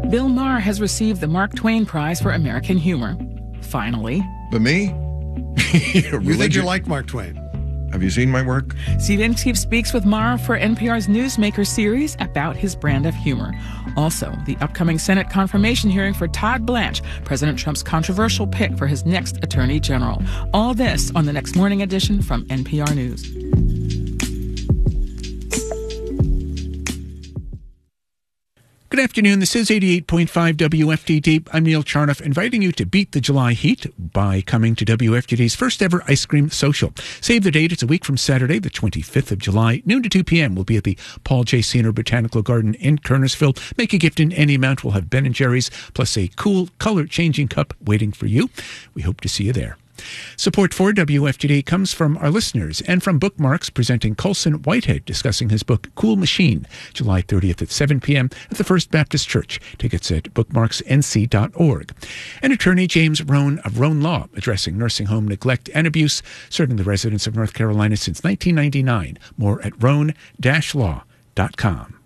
Bill Maher has received the Mark Twain Prize for American Humor. Finally. But me? You think you like Mark Twain? Have you seen my work? Steve Inskeep speaks with Maher for NPR's Newsmaker series about his brand of humor. Also, the upcoming Senate confirmation hearing for Todd Blanche, President Trump's controversial pick for his next attorney general. All this on the next morning edition from NPR News. Good afternoon. This is 88.5 WFDD. I'm Neil Charnoff, inviting you to beat the July heat by coming to WFDD's first ever ice cream social. Save the date. It's a week from Saturday, the 25th of July, noon to 2 p.m. We'll be at the Paul J. Senior Botanical Garden in Kernersville. Make a gift in any amount. We'll have Ben & Jerry's plus a cool color-changing cup waiting for you. We hope to see you there. Support for WFTD comes from our listeners and from Bookmarks, presenting Colson Whitehead discussing his book Cool Machine, July 30th at 7 p.m. at the First Baptist Church. Tickets at bookmarksnc.org. And attorney James Rohn of Rohn Law, addressing nursing home neglect and abuse, serving the residents of North Carolina since 1999. More at rohn-law.com.